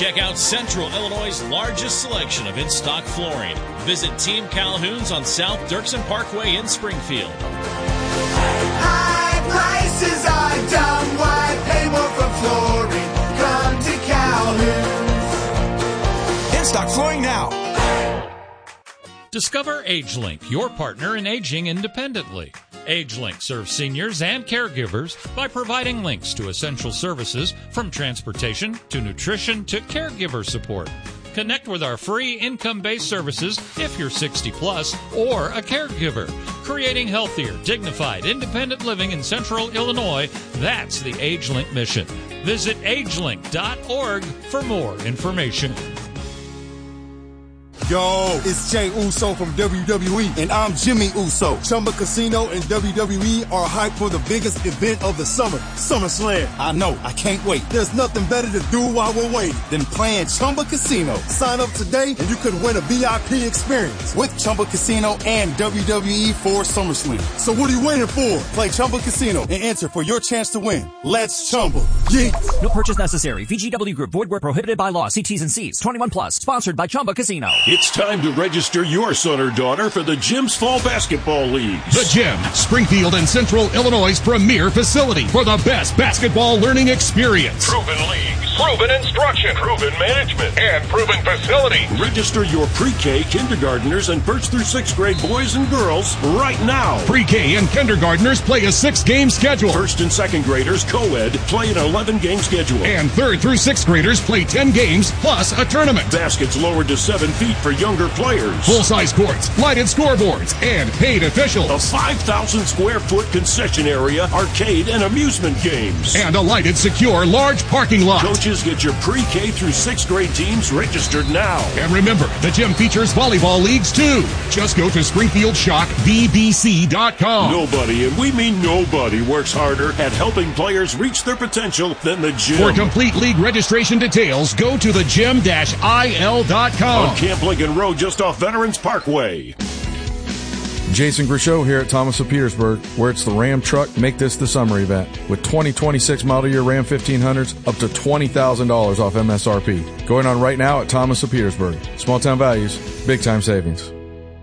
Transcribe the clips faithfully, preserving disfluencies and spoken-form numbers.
Check out Central Illinois' largest selection of in-stock flooring. Visit Team Calhoun's on South Dirksen Parkway in Springfield. High prices are dumb. Why pay more for flooring? Come to Calhoun's. In-stock flooring now. Discover AgeLink, your partner in aging independently. AgeLink serves seniors and caregivers by providing links to essential services from transportation to nutrition to caregiver support. Connect with our free income-based services if you're sixty plus or a caregiver. Creating healthier, dignified, independent living in Central Illinois, that's the AgeLink mission. Visit agelink dot org for more information. Yo, it's Jay Uso from W W E, and I'm Jimmy Uso. Chumba Casino and W W E are hyped for the biggest event of the summer, SummerSlam. I know, I can't wait. There's nothing better to do while we're waiting than playing Chumba Casino. Sign up today and you could win a V I P experience with Chumba Casino and W W E for SummerSlam. So what are you waiting for? Play Chumba Casino and enter for your chance to win. Let's Chumba. Yeah. No purchase necessary. V G W Group. Void where prohibited by law. See T's and C's. twenty-one plus. Sponsored by Chumba Casino. It's time to register your son or daughter for the Gym's Fall Basketball Leagues. The Gym, Springfield and Central Illinois' premier facility for the best basketball learning experience. Proven leagues, proven instruction, proven management, and proven facility. Register your pre-K, kindergartners, and first through sixth grade boys and girls right now. Pre-K and kindergartners play a six-game schedule. First and second graders, co-ed, play an eleven-game schedule. And third through sixth graders play ten games plus a tournament. Baskets lowered to seven feet for younger players. Full-size courts, lighted scoreboards, and paid officials. A five thousand square foot concession area, arcade, and amusement games. And a lighted, secure, large parking lot. Coaches, get your pre-K through sixth grade teams registered now. And remember, the gym features volleyball leagues too. Just go to Springfield Shock V B C dot com. Nobody, and we mean nobody, works harder at helping players reach their potential than the gym. For complete league registration details, go to the gym dash I L dot com. On Camp Lincoln Road, just off Veterans Parkway. Jason Grishow here at Thomas of Petersburg, where it's the Ram Truck Make This the Summer event. With twenty twenty-six model year Ram fifteen hundreds, up to twenty thousand dollars off M S R P. Going on right now at Thomas of Petersburg. Small town values, big time savings.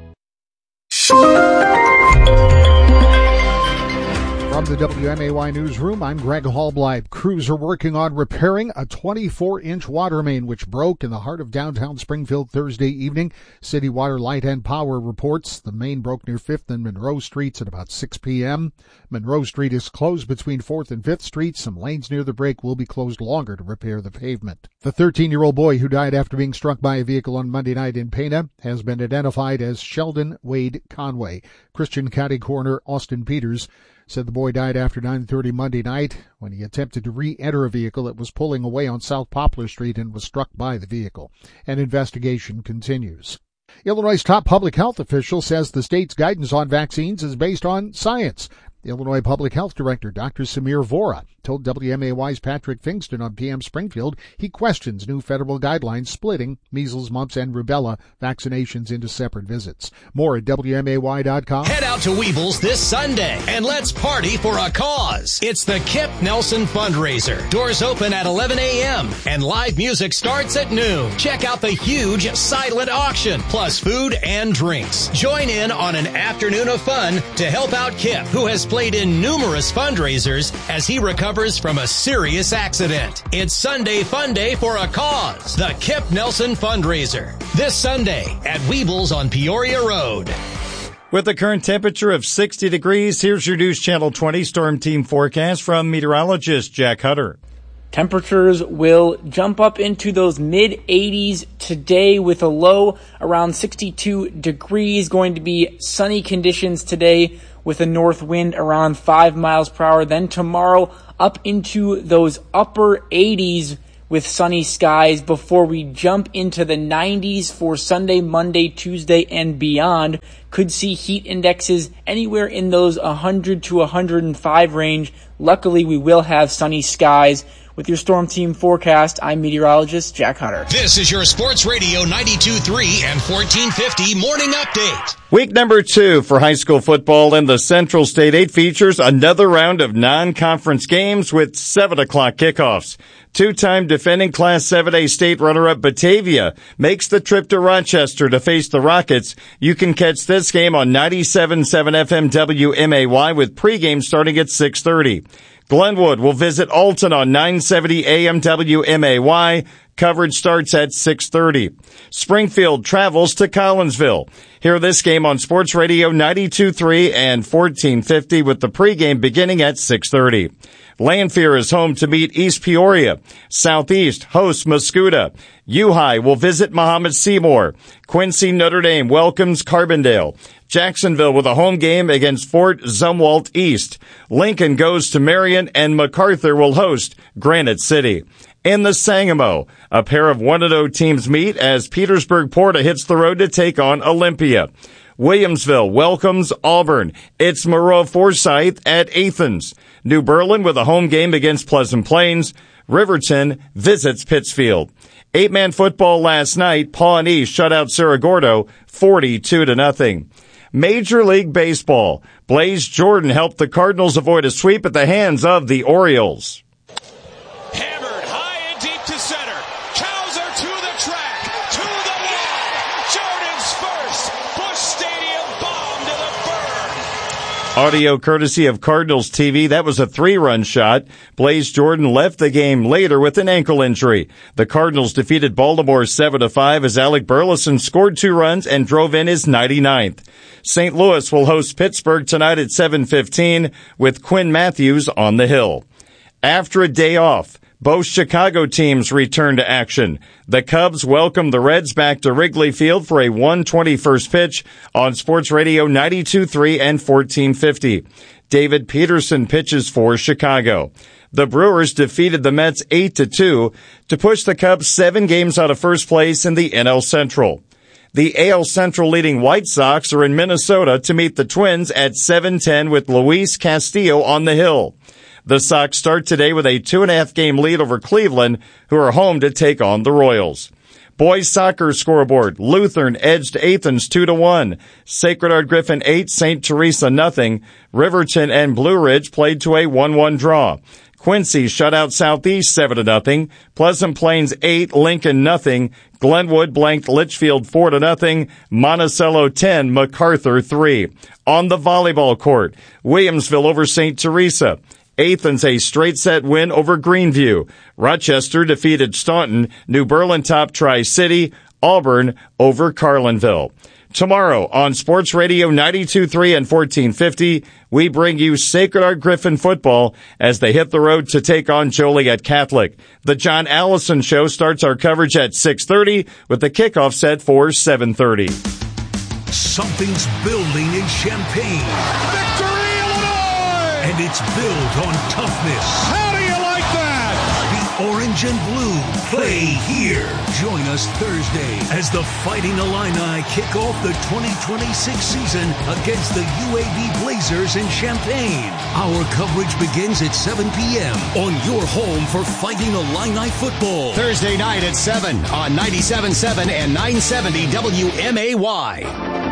From the W M A Y Newsroom, I'm Greg Hallbleib. Crews are working on repairing a twenty-four inch water main which broke in the heart of downtown Springfield Thursday evening. City Water, Light and Power reports the main broke near fifth and Monroe Streets at about six p.m. Monroe Street is closed between fourth and fifth Streets. Some lanes near the break will be closed longer to repair the pavement. The thirteen-year-old boy who died after being struck by a vehicle on Monday night in Pana has been identified as Sheldon Wade Conway. Christian County Coroner Austin Peters said the boy died after nine thirty Monday night when he attempted to re-enter a vehicle that was pulling away on South Poplar Street and was struck by the vehicle. An investigation continues. Illinois' top public health official says the state's guidance on vaccines is based on science. The Illinois Public Health Director, Doctor Samir Vora, told W M A Y's Patrick Fingston on P M Springfield he questions new federal guidelines splitting measles, mumps, and rubella vaccinations into separate visits. More at W M A Y dot com. Head out to Weebles this Sunday and let's party for a cause. It's the Kip Nelson Fundraiser. Doors open at eleven a.m. and live music starts at noon. Check out the huge silent auction, plus food and drinks. Join in on an afternoon of fun to help out Kip, who has played in numerous fundraisers as he recovers from a serious accident. It's Sunday Fun Day for a cause. The Kip Nelson Fundraiser. This Sunday at Weebles on Peoria Road. With the current temperature of sixty degrees, here's your News Channel twenty Storm Team forecast from meteorologist Jack Hutter. Temperatures will jump up into those mid eighties today with a low around sixty-two degrees. Going to be sunny conditions today with a north wind around five miles per hour. Then tomorrow up into those upper eighties with sunny skies before we jump into the nineties for Sunday, Monday, Tuesday, and beyond. Could see heat indexes anywhere in those one hundred to one hundred five range. Luckily, we will have sunny skies With your Storm Team forecast, I'm meteorologist Jack Hutter. This is your Sports Radio ninety-two point three and fourteen fifty Morning Update. Week number two for high school football in the Central State eight features another round of non-conference games with seven o'clock kickoffs. Two-time defending Class seven A state runner-up Batavia makes the trip to Rochester to face the Rockets. You can catch this game on ninety-seven point seven F M W M A Y with pregame starting at six thirty. Glenwood will visit Alton on nine seventy A M W M A Y. Coverage starts at six thirty. Springfield travels to Collinsville. Hear this game on Sports Radio ninety-two point three and fourteen fifty with the pregame beginning at six thirty. Lanphier is home to meet East Peoria. Southeast hosts Mascoutah. U-High will visit Muhammad Seymour. Quincy Notre Dame welcomes Carbondale. Jacksonville with a home game against Fort Zumwalt East. Lincoln goes to Marion, and MacArthur will host Granite City. In the Sangamo, a pair of one and oh teams meet as Petersburg Porta hits the road to take on Olympia. Williamsville welcomes Auburn. It's Moreau Forsyth at Athens. New Berlin with a home game against Pleasant Plains. Riverton visits Pittsfield. Eight-man football last night. Pawnee shut out Cerro Gordo forty-two to nothing. Major League Baseball. Blaze Jordan helped the Cardinals avoid a sweep at the hands of the Orioles. Hammered high and deep to center. Cowser to the track, to the wall. Jordan's first. Busch Stadium bomb to the burn. Audio courtesy of Cardinals T V. That was a three-run shot. Blaze Jordan left the game later with an ankle injury. The Cardinals defeated Baltimore seven to five as Alec Burleson scored two runs and drove in his ninety-ninth. Saint Louis will host Pittsburgh tonight at seven fifteen with Quinn Matthews on the hill. After a day off, both Chicago teams return to action. The Cubs welcome the Reds back to Wrigley Field for a one twenty-first pitch on Sports Radio ninety-two point three and fourteen fifty. David Peterson pitches for Chicago. The Brewers defeated the Mets eight to two to push the Cubs seven games out of first place in the N L Central. The A L Central leading White Sox are in Minnesota to meet the Twins at seven ten with Luis Castillo on the hill. The Sox start today with a two and a half game lead over Cleveland, who are home to take on the Royals. Boys soccer scoreboard. Lutheran edged Athens two to one. Sacred Heart Griffin eight, Saint Teresa nothing. Riverton and Blue Ridge played to a one one draw. Quincy shut out Southeast seven to nothing. Pleasant Plains eight, Lincoln nothing. Glenwood blanked Litchfield four to nothing. Monticello ten, MacArthur three. On the volleyball court, Williamsville over Saint Teresa. Athens a straight set win over Greenview. Rochester defeated Staunton. New Berlin top Tri-City. Auburn over Carlinville. Tomorrow on Sports Radio ninety-two point three and fourteen fifty, we bring you Sacred Heart Griffin football as they hit the road to take on Joliet Catholic. The John Allison Show starts our coverage at six thirty with the kickoff set for seven thirty. Something's building in Champaign. Victory, Illinois! And it's built on toughness. How do you like that? The orange and blue play here. Join us Thursday as the Fighting Illini kick off the twenty twenty-six season against the U A B Blazers in Champaign. Our coverage begins at seven p.m. on your home for Fighting Illini football. Thursday night at seven on ninety-seven point seven and nine seventy W M A Y.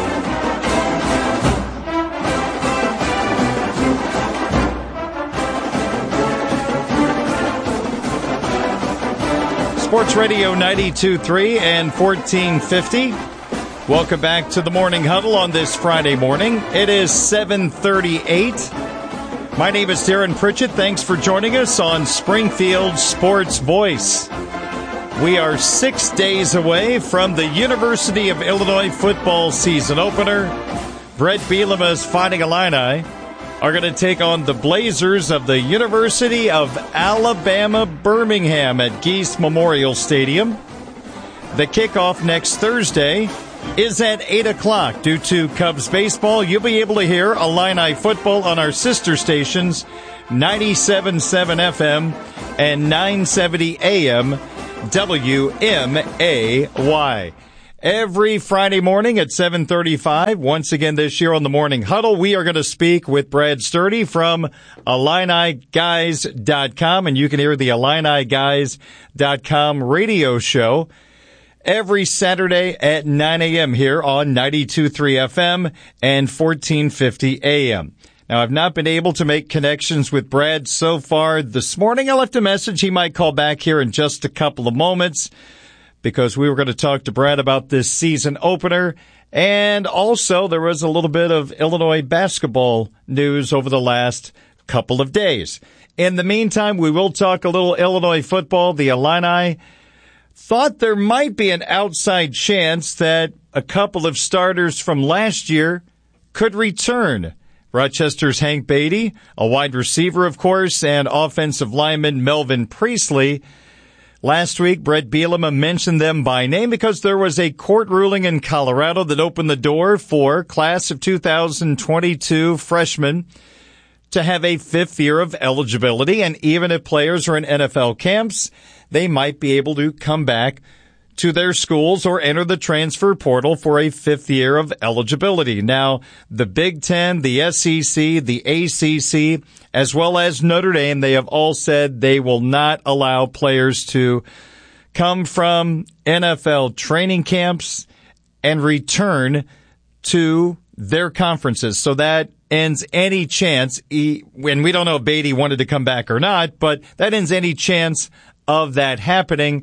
Sports Radio ninety-two point three and fourteen fifty. Welcome back to the Morning Huddle on this Friday morning. It is seven thirty-eight. My name is Darren Pritchett. Thanks for joining us on Springfield Sports Voice. We are six days away from the University of Illinois football season opener. Brett Bielema's Fighting Illini are going to take on the Blazers of the University of Alabama, Birmingham at Geese Memorial Stadium. The kickoff next Thursday is at eight o'clock. Due to Cubs baseball, you'll be able to hear Illini football on our sister stations, ninety-seven point seven F M and nine seventy A M W M A Y. Every Friday morning at seven thirty-five, once again this year on the Morning Huddle, we are going to speak with Brad Sturdy from Illini Guys dot com, and you can hear the Illini Guys dot com radio show every Saturday at nine a.m. here on ninety-two point three F M and fourteen fifty A M. Now, I've not been able to make connections with Brad so far this morning. I left a message. He might call back here in just a couple of moments, because we were going to talk to Brad about this season opener. And also there was a little bit of Illinois basketball news over the last couple of days. In the meantime, we will talk a little Illinois football. The Illini thought there might be an outside chance that a couple of starters from last year could return. Rochester's Hank Beatty, a wide receiver, of course, and offensive lineman Melvin Priestley. Last week, Brett Bielema mentioned them by name because there was a court ruling in Colorado that opened the door for class of two thousand twenty-two freshmen to have a fifth year of eligibility. And even if players are in N F L camps, they might be able to come back to their schools or enter the transfer portal for a fifth year of eligibility. Now, the Big Ten, the S E C, the A C C, as well as Notre Dame, they have all said they will not allow players to come from N F L training camps and return to their conferences. So that ends any chance, and we don't know if Beatty wanted to come back or not, but that ends any chance of that happening.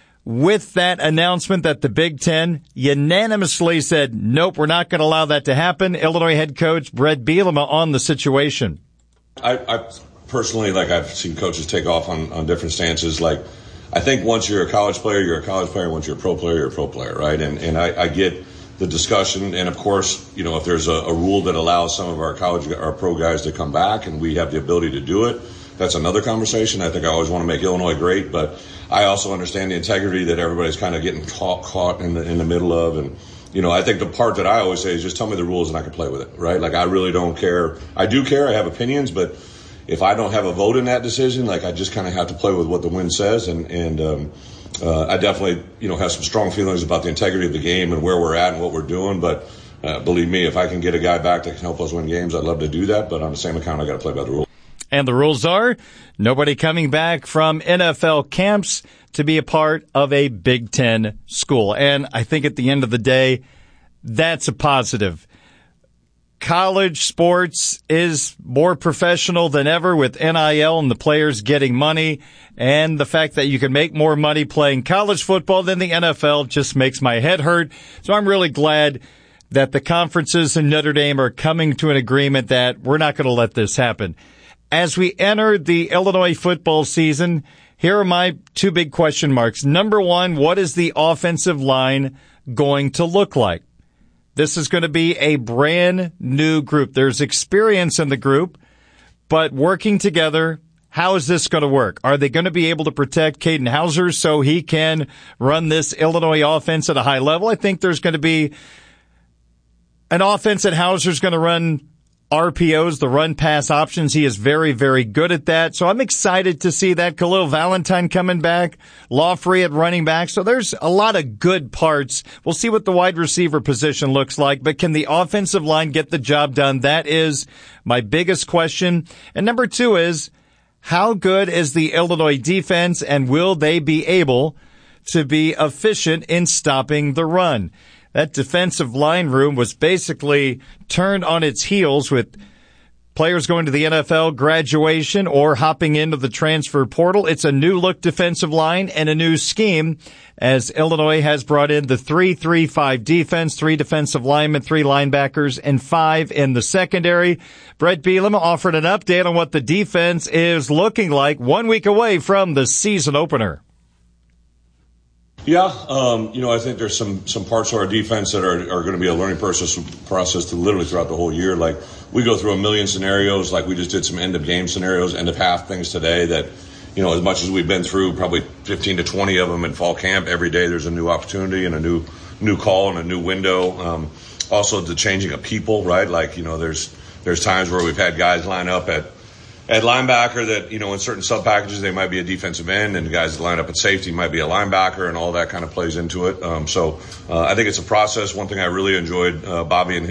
With that announcement that the Big Ten unanimously said, nope, we're not going to allow that to happen, Illinois head coach Brett Bielema on the situation. I, I personally, like, I've seen coaches take off on, on different stances. Like, I think once you're a college player, you're a college player. Once you're a pro player, you're a pro player, right? And and I, I get the discussion. And, of course, you know, if there's a, a rule that allows some of our college, our pro guys to come back and we have the ability to do it, that's another conversation. I think I always want to make Illinois great, but I also understand the integrity that everybody's kind of getting caught, caught in the in the middle of. And, you know, I think the part that I always say is just tell me the rules and I can play with it, right? Like, I really don't care. I do care. I have opinions, but if I don't have a vote in that decision, like, I just kind of have to play with what the wind says. And, and um, uh, I definitely, you know, have some strong feelings about the integrity of the game and where we're at and what we're doing. But uh, believe me, if I can get a guy back that can help us win games, I'd love to do that. But on the same account, I got to play by the rules. And the rules are nobody coming back from N F L camps to be a part of a Big Ten school. And I think at the end of the day, that's a positive. College sports is more professional than ever with N I L and the players getting money. And the fact that you can make more money playing college football than the N F L just makes my head hurt. So I'm really glad that the conferences in Notre Dame are coming to an agreement that we're not going to let this happen. As we enter the Illinois football season, here are my two big question marks. Number one, what is the offensive line going to look like? This is going to be a brand new group. There's experience in the group, but working together, how is this going to work? Are they going to be able to protect Caden Hauser so he can run this Illinois offense at a high level? I think there's going to be an offense that Hauser's going to run R P Os, the run-pass options. He is very, very good at that. So I'm excited to see that. Khalil Valentine coming back, Lawfrey at running back. So there's a lot of good parts. We'll see what the wide receiver position looks like. But can the offensive line get the job done? That is my biggest question. And number two is, how good is the Illinois defense, and will they be able to be efficient in stopping the run? That defensive line room was basically turned on its heels with players going to the N F L graduation or hopping into the transfer portal. It's a new look defensive line and a new scheme as Illinois has brought in the three three five defense, three defensive linemen, three linebackers, and five in the secondary. Brett Bielema offered an update on what the defense is looking like one week away from the season opener. Yeah, um, you know, I think there's some some parts of our defense that are, are going to be a learning process process to literally throughout the whole year. Like, we go through a million scenarios. Like, we just did some end of game scenarios, end of half things today that, you know, as much as we've been through probably fifteen to twenty of them in fall camp, every day there's a new opportunity and a new new call and a new window. Um, also the changing of people, right? Like, you know, there's there's times where we've had guys line up at at linebacker that, you know, in certain sub packages, they might be a defensive end, and the guys that line up at safety might be a linebacker, and all that kind of plays into it. Um, so uh, I think it's a process. One thing I really enjoyed uh, Bobby and